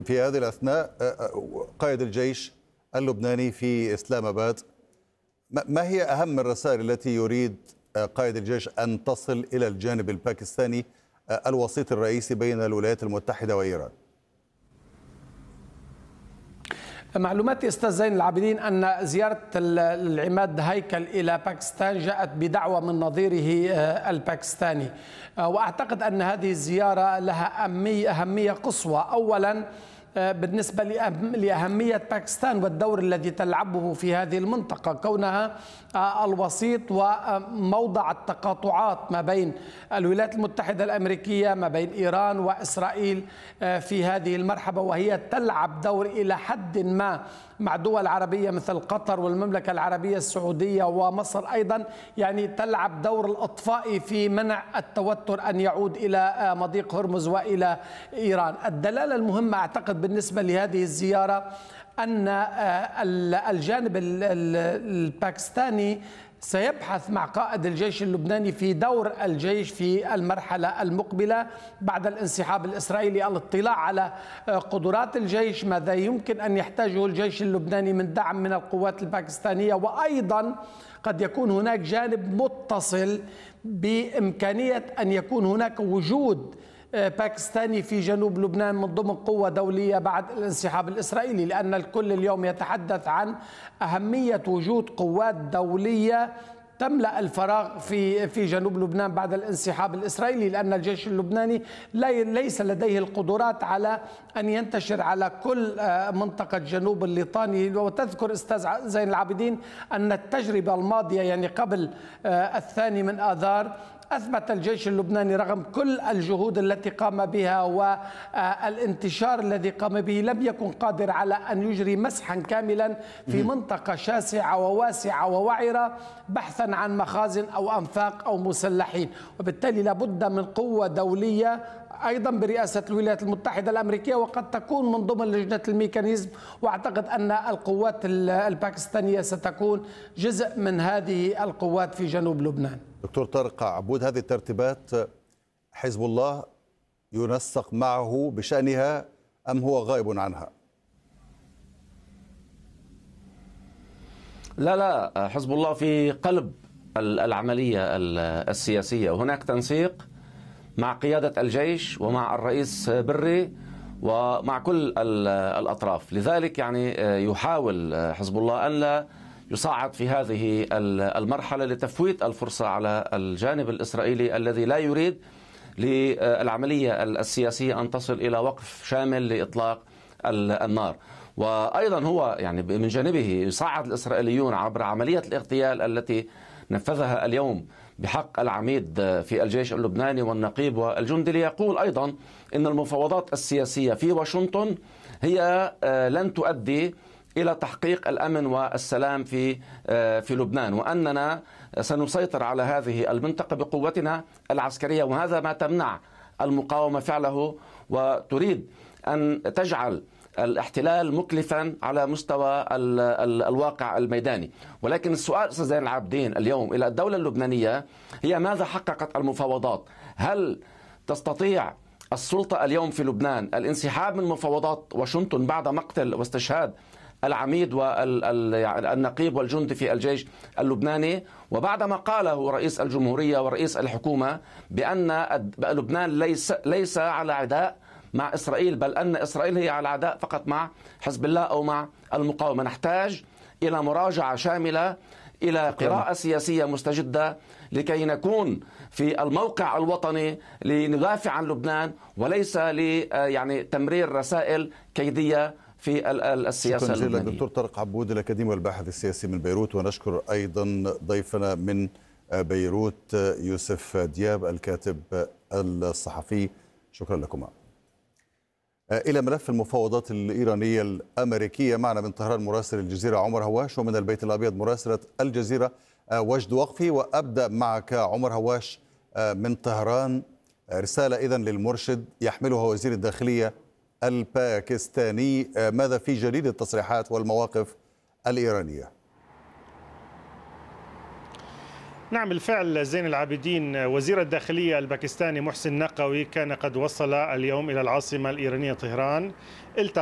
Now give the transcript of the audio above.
في هذه الأثناء قائد الجيش اللبناني في إسلام آباد، ما هي أهم الرسائل التي يريد قائد الجيش أن تصل إلى الجانب الباكستاني الوسيط الرئيسي بين الولايات المتحدة وإيران؟ معلوماتي أستاذ زين العابدين أن زيارة العماد هيكل إلى باكستان جاءت بدعوة من نظيره الباكستاني، وأعتقد أن هذه الزيارة لها أهمية قصوى. أولا بالنسبة لأهمية باكستان والدور الذي تلعبه في هذه المنطقة، كونها الوسيط وموضع التقاطعات ما بين الولايات المتحدة الأمريكية، ما بين إيران وإسرائيل في هذه المرحلة، وهي تلعب دور إلى حد ما مع دول عربية مثل قطر والمملكة العربية السعودية ومصر أيضا، يعني تلعب دور الإطفاء في منع التوتر أن يعود إلى مضيق هرمز وإلى إيران. الدلالة المهمة أعتقد بالنسبة لهذه الزيارة أن الجانب الباكستاني سيبحث مع قائد الجيش اللبناني في دور الجيش في المرحلة المقبلة بعد الانسحاب الإسرائيلي، الاطلاع على قدرات الجيش، ماذا يمكن أن يحتاجه الجيش اللبناني من دعم من القوات الباكستانية، وأيضا قد يكون هناك جانب متصل بإمكانية أن يكون هناك وجود باكستاني في جنوب لبنان من ضمن قوة دولية بعد الانسحاب الإسرائيلي، لأن الكل اليوم يتحدث عن أهمية وجود قوات دولية تملأ الفراغ في جنوب لبنان بعد الانسحاب الإسرائيلي، لأن الجيش اللبناني ليس لديه القدرات على أن ينتشر على كل منطقة جنوب الليطاني. وتذكر أستاذ زين العابدين أن التجربة الماضية يعني قبل 2 آذار أثبت الجيش اللبناني رغم كل الجهود التي قام بها والانتشار الذي قام به لم يكن قادر على أن يجري مسحا كاملا في منطقة شاسعة وواسعة ووعرة بحثا عن مخازن أو أنفاق أو مسلحين، وبالتالي لابد من قوة دولية أيضا برئاسة الولايات المتحدة الأمريكية، وقد تكون من ضمن لجنة الميكانيزم، وأعتقد أن القوات الباكستانية ستكون جزء من هذه القوات في جنوب لبنان. دكتور طارق عبود، هذه الترتيبات حزب الله ينسق معه بشأنها أم هو غائب عنها؟ لا، حزب الله في قلب العملية السياسية، وهناك تنسيق مع قيادة الجيش ومع الرئيس بري ومع كل الأطراف. لذلك يعني يحاول حزب الله أن لا يصعد في هذه المرحلة لتفويت الفرصة على الجانب الإسرائيلي الذي لا يريد للعملية السياسية أن تصل إلى وقف شامل لإطلاق النار. وأيضا هو يعني من جانبه يصعد الإسرائيليون عبر عملية الاغتيال التي نفذها اليوم بحق العميد في الجيش اللبناني والنقيب والجندي، ليقول أيضا إن المفاوضات السياسية في واشنطن هي لن تؤدي إلى تحقيق الأمن والسلام في لبنان، وأننا سنسيطر على هذه المنطقة بقوتنا العسكرية، وهذا ما تمنع المقاومة فعله، وتريد أن تجعل الاحتلال مكلفا على مستوى الواقع الميداني. ولكن السؤال أستاذ زين العابدين اليوم إلى الدولة اللبنانية هي ماذا حققت المفاوضات؟ هل تستطيع السلطة اليوم في لبنان الانسحاب من مفاوضات واشنطن بعد مقتل واستشهاد العميد والنقيب والجندي في الجيش اللبناني، وبعدما قاله رئيس الجمهورية ورئيس الحكومة بأن لبنان ليس على عداء مع إسرائيل، بل أن إسرائيل هي على عداء فقط مع حزب الله أو مع المقاومة؟ نحتاج إلى مراجعة شاملة، إلى قراءة سياسية مستجدة لكي نكون في الموقع الوطني لندافع عن لبنان، وليس يعني تمرير رسائل كيدية في السياسة اللبنانية. دكتور طارق عبود الأكاديمي والباحث السياسي من بيروت، ونشكر أيضا ضيفنا من بيروت يوسف دياب الكاتب الصحفي، شكرا لكما. إلى ملف المفاوضات الإيرانية الأمريكية، معنا من طهران مراسل الجزيرة عمر هواش، ومن البيت الأبيض مراسلة الجزيرة وجد وقفي. وأبدأ معك عمر هواش من طهران، رسالة إذن للمرشد يحملها وزير الداخلية الباكستاني، ماذا في جديد التصريحات والمواقف الإيرانية؟ نعم بالفعل زين العابدين وزير الداخلية الباكستاني محسن نقوي كان قد وصل اليوم إلى العاصمة الإيرانية طهران.